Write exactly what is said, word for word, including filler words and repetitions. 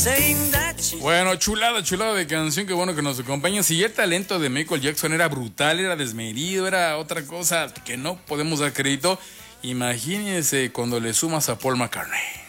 Bueno, chulada, chulada de canción, qué bueno que nos acompaña. Si el talento de Michael Jackson era brutal, era desmedido, era otra cosa que no podemos dar crédito, imagínense cuando le sumas a Paul McCartney.